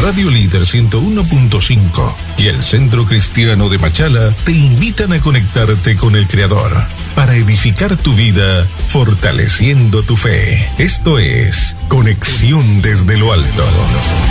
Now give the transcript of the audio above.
Radio Líder 101.5 y el Centro Cristiano de Machala te invitan a conectarte con el Creador para edificar tu vida, fortaleciendo tu fe. Esto es Conexión desde lo Alto.